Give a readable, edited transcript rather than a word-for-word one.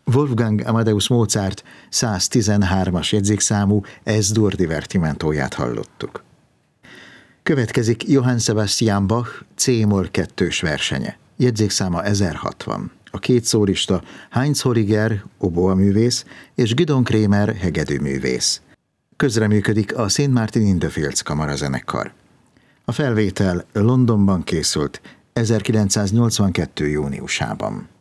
Wolfgang Amadeus Mozart 113-as jegyzékszámú S-dur divertimentóját hallottuk. Következik Johann Sebastian Bach C-moll 2-s versenye. Jegyzékszáma 1060. A két szólista Heinz Horriger, oboaművész, és Gidon Kremer, hegedűművész. Közreműködik a St. Martin in the Fields kamarazenekar. A felvétel Londonban készült 1982. júniusában.